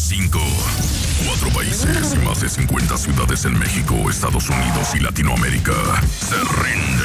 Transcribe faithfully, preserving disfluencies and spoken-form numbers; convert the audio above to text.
cinco. Cuatro países y más de cincuenta ciudades en México, Estados Unidos y Latinoamérica se rinden.